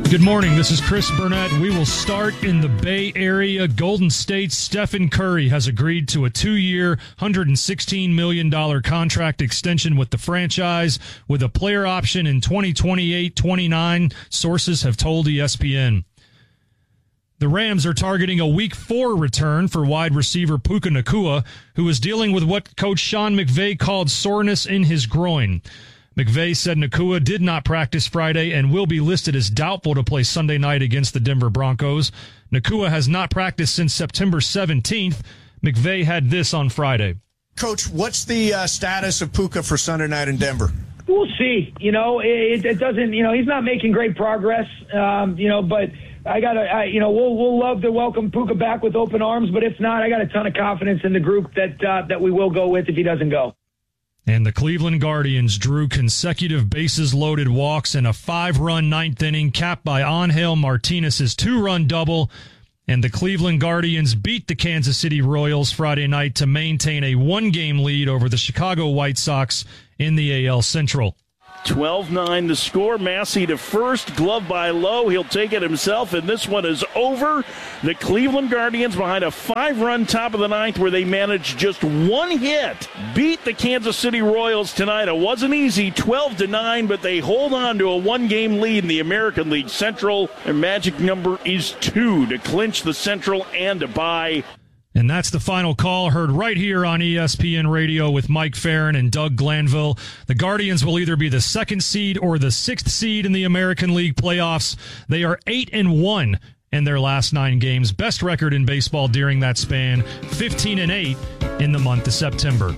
Good morning. This is Chris Burnett. We will start in the Bay Area. Golden State's Stephen Curry has agreed to a 2-year, $116 million contract extension with the franchise, with a player option in 2028-29, sources have told ESPN. The Rams are targeting a Week 4 return for wide receiver Puka Nacua, who is dealing with what Coach Sean McVay called soreness in his groin. McVay said Nacua did not practice Friday and will be listed as doubtful to play Sunday night against the Denver Broncos. Nacua has not practiced since September 17th. McVay had this on Friday. Coach, what's the status of Puka for Sunday night in Denver? We'll see. It doesn't, he's not making great progress, but we'll love to welcome Puka back with open arms, but if not, I got a ton of confidence in the group that we will go with if he doesn't go. And the Cleveland Guardians drew consecutive bases-loaded walks in a 5-run ninth inning, capped by Angel Martinez's 2-run double. And the Cleveland Guardians beat the Kansas City Royals Friday night to maintain a 1-game lead over the Chicago White Sox in the AL Central. 12-9 the score. Massey to first, glove by Lowe. He'll take it himself, and this one is over. The Cleveland Guardians behind a 5-run top of the ninth where they managed just one hit. Beat the Kansas City Royals tonight. It wasn't easy, 12-9, but they hold on to a 1-game lead in the American League Central. Their magic number is 2 to clinch the Central and to bye. And that's the final call, heard right here on ESPN Radio with Mike Farron and Doug Glanville. The Guardians will either be the 2nd seed or the 6th seed in the American League playoffs. They are 8-1 in their last 9 games. Best record in baseball during that span, 15-8 in the month of September.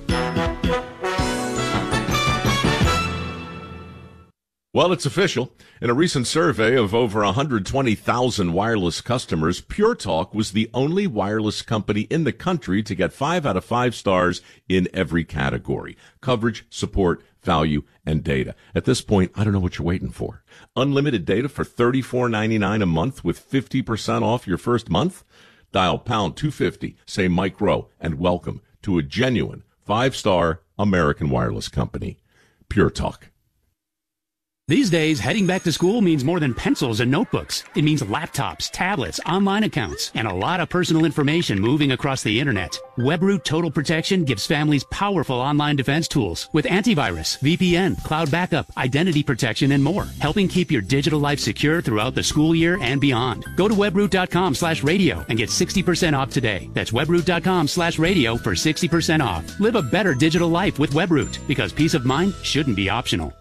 Well, it's official. In a recent survey of over 120,000 wireless customers, Pure Talk was the only wireless company in the country to get 5 out of 5 stars in every category: coverage, support, value, and data. At this point, I don't know what you're waiting for. Unlimited data for $34.99 a month with 50% off your first month? Dial pound 250, say Mike Rowe, and welcome to a genuine 5-star American wireless company. Pure Talk. These days, heading back to school means more than pencils and notebooks. It means laptops, tablets, online accounts, and a lot of personal information moving across the internet. WebRoot Total Protection gives families powerful online defense tools with antivirus, VPN, cloud backup, identity protection, and more, helping keep your digital life secure throughout the school year and beyond. Go to webroot.com/radio and get 60% off today. That's webroot.com/radio for 60% off. Live a better digital life with WebRoot, because peace of mind shouldn't be optional.